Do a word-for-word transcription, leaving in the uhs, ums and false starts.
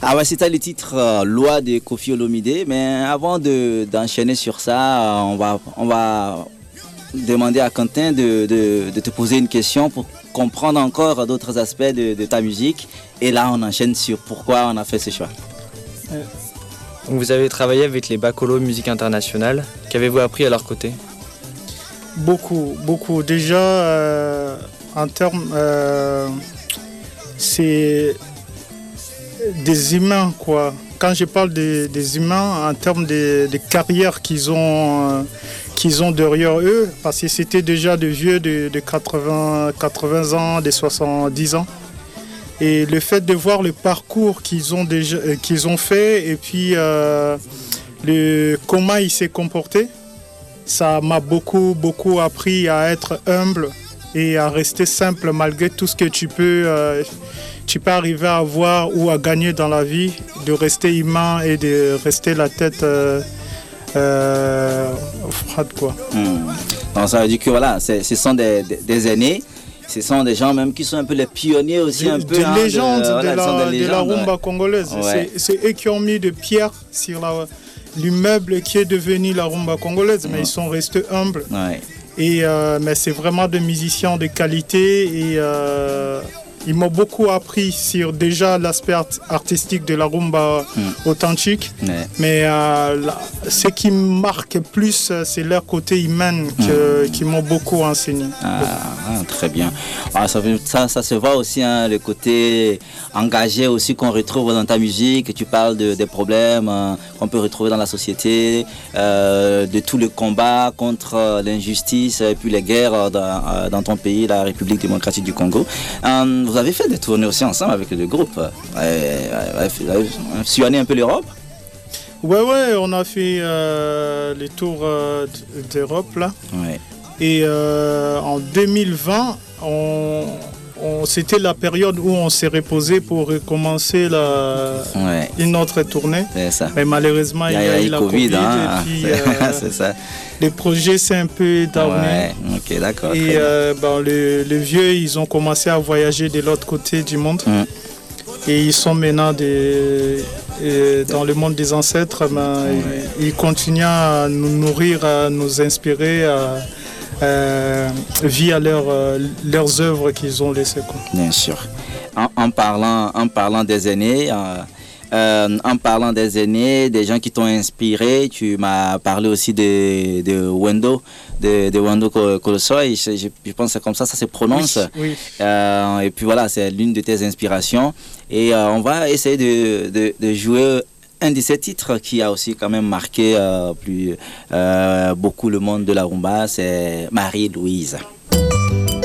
Ah ouais, c'était le titre euh, Loi de Koffi Olomide. Mais avant de, d'enchaîner sur ça, euh, on va, on va demander à Quentin de, de, de te poser une question pour comprendre encore d'autres aspects de, de ta musique. Et là, on enchaîne sur pourquoi on a fait ce choix. Donc vous avez travaillé avec les Bakolo Musique Internationale. Qu'avez-vous appris à leur côté? Beaucoup, beaucoup. Déjà, euh, en termes... Euh, c'est des humains, quoi. Quand je parle des, des humains, en termes de, de carrière qu'ils ont, euh, qu'ils ont derrière eux, parce que c'était déjà des vieux de, de quatre-vingts, quatre-vingts ans, de soixante-dix ans. Et le fait de voir le parcours qu'ils ont, déjà, qu'ils ont fait et puis euh, le, comment ils s'est comporté, ça m'a beaucoup, beaucoup appris à être humble et à rester simple malgré tout ce que tu peux, euh, tu peux arriver à avoir ou à gagner dans la vie, de rester humain et de rester la tête euh, euh, froide, quoi. Mmh. Donc ça veut dire que voilà, c'est, ce sont des, des, des aînés, ce sont des gens même qui sont un peu les pionniers aussi, des, un peu. Des hein, légendes de, voilà, la, des de la rumba ouais. congolaise. Ouais. C'est, c'est eux qui ont mis de pierre sur la, l'immeuble qui est devenu la rumba congolaise, mais ouais. Ils sont restés humbles. Ouais. Et, euh, mais c'est vraiment des musiciens de qualité et euh, ils m'ont beaucoup appris sur déjà l'aspect art- artistique de la rumba mm. authentique. Ouais. Mais euh, là, ce qui me marque plus, c'est leur côté humain que, mm. qui m'ont beaucoup enseigné. Ah, ah, très bien. Ah, ça, ça, ça se voit aussi, hein, le côté engagé aussi qu'on retrouve dans ta musique. Tu parles de, des problèmes euh, qu'on peut retrouver dans la société, euh, de tout le combat contre l'injustice et puis les guerres dans, dans ton pays, la République démocratique du Congo. Euh, vous avez fait des tournées aussi ensemble avec le groupe. Vous avez sillonné un peu l'Europe? Ouais, ouais, on a fait euh, les tours euh, d'Europe là. Ouais. Et euh, en deux mille vingt, on, on, c'était la période où on s'est reposé pour recommencer la, ouais. une autre tournée. C'est ça. Mais malheureusement, il y a, il y a eu la Covid. COVID hein. Et puis, euh, c'est ça. Les projets, c'est un peu downé. Ouais, ok, d'accord. Et euh, ben, les, les vieux, ils ont commencé à voyager de l'autre côté du monde. Mm. Et ils sont maintenant des, et dans le monde des ancêtres. Ben, ouais. ils, ils continuent à nous nourrir, à nous inspirer à, euh, via leur, euh, leurs œuvres qu'ils ont laissées. Quoi. Bien sûr. En, en, parlant, en parlant des aînés, euh, euh, en parlant des aînés, des gens qui t'ont inspiré, tu m'as parlé aussi de, de Wendo, de, de Wendo Kolosoi, je, je, je pense que c'est comme ça, ça se prononce. Oui, oui. Euh, et puis voilà, c'est l'une de tes inspirations. Et euh, on va essayer de, de, de jouer un de ces titres qui a aussi quand même marqué euh, plus, euh, beaucoup le monde de la rumba, c'est Marie-Louise.